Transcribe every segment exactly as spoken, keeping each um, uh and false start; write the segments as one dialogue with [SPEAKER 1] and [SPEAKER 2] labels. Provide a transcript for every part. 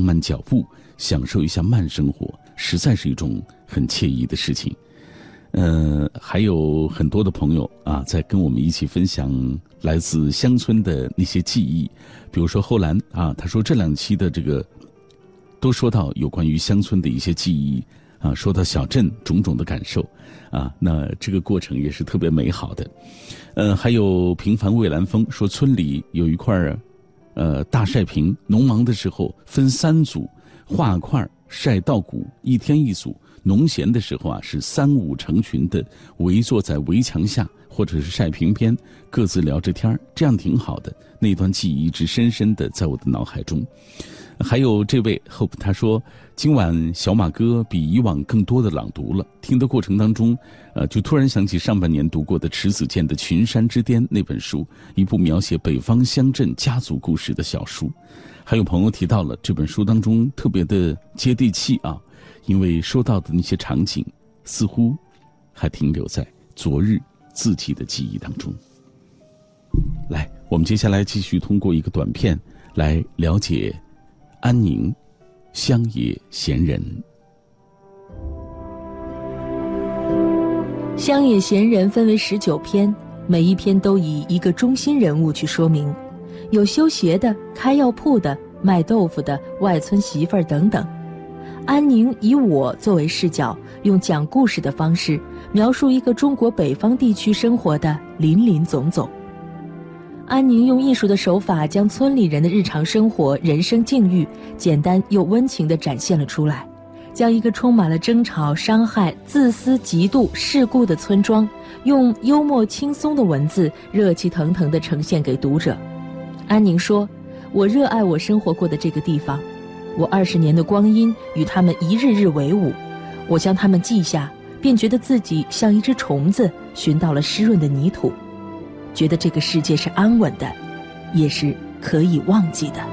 [SPEAKER 1] 慢脚步，享受一下慢生活，实在是一种很惬意的事情。呃，还有很多的朋友啊，在跟我们一起分享来自乡村的那些记忆。比如说后兰啊，他说这两期的这个都说到有关于乡村的一些记忆啊，说到小镇种种的感受啊，那这个过程也是特别美好的。呃，还有平凡蔚蓝风说村里有一块呃大晒坪，农忙的时候分三组画块晒稻谷，一天一组。农闲的时候啊，是三五成群的围坐在围墙下或者是晒坪边，各自聊着天，这样挺好的。那段记忆一直深深的在我的脑海中。还有这位 Hope 他说，今晚小马哥比以往更多的朗读了，听的过程当中呃，就突然想起上半年读过的迟子建的《群山之巅》那本书，一部描写北方乡镇家族故事的小书。还有朋友提到了这本书当中特别的接地气啊，因为说到的那些场景似乎还停留在昨日自己的记忆当中。来，我们接下来继续通过一个短片来了解安宁乡野闲人。
[SPEAKER 2] 乡野闲人分为十九篇，每一篇都以一个中心人物去说明，有修鞋的、开药铺的、卖豆腐的、外村媳妇儿等等。安宁以我作为视角，用讲故事的方式描述一个中国北方地区生活的林林总总。安宁用艺术的手法将村里人的日常生活、人生境遇简单又温情地展现了出来，将一个充满了争吵、伤害、自私、嫉妒、世故的村庄，用幽默轻松的文字热气腾腾地呈现给读者。安宁说，我热爱我生活过的这个地方，我二十年的光阴与他们一日日为伍，我将他们记下，便觉得自己像一只虫子寻到了湿润的泥土，觉得这个世界是安稳的，也是可以忘记的。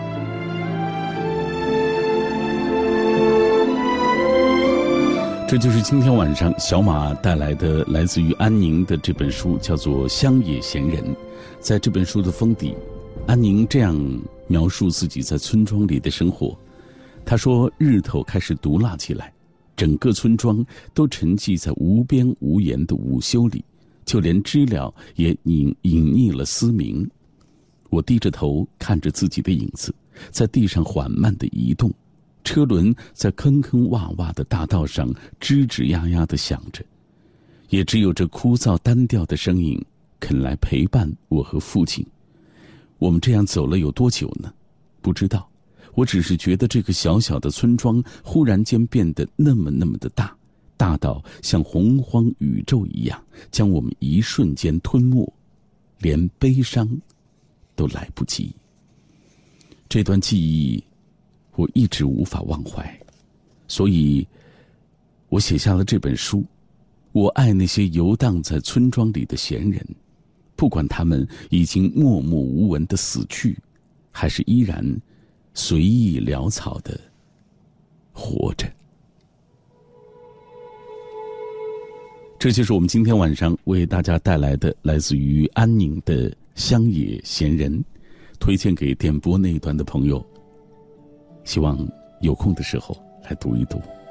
[SPEAKER 1] 这就是今天晚上小马带来的来自于安宁的这本书，叫做《乡野闲人》。在这本书的封底，安宁这样描述自己在村庄里的生活。他说，日头开始毒辣起来，整个村庄都沉寂在无边无沿的午休里，就连知了也隐隐匿了嘶鸣。我低着头看着自己的影子，在地上缓慢地移动，车轮在坑坑洼洼的大道上吱吱呀呀地响着，也只有这枯燥单调的声音肯来陪伴我和父亲。我们这样走了有多久呢？不知道，我只是觉得这个小小的村庄忽然间变得那么那么的大，大到像洪荒宇宙一样，将我们一瞬间吞没，连悲伤都来不及。这段记忆我一直无法忘怀，所以我写下了这本书。我爱那些游荡在村庄里的闲人，不管他们已经默默无闻的死去，还是依然随意潦草的活着。这就是我们今天晚上为大家带来的来自于安宁的乡野闲人，推荐给点播那一端的朋友，希望有空的时候来读一读。